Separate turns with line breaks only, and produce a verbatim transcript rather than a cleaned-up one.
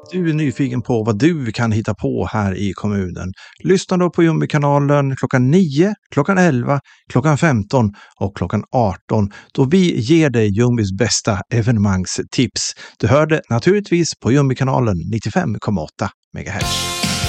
Du är nyfiken på vad du kan hitta på här i kommunen. Lyssna då på Jumbi-kanalen klockan nio, klockan elva, klockan femton och klockan arton då vi ger dig Jumbis bästa evenemangstips. Du hörde naturligtvis på Jumbi-kanalen nittiofem komma åtta megahertz.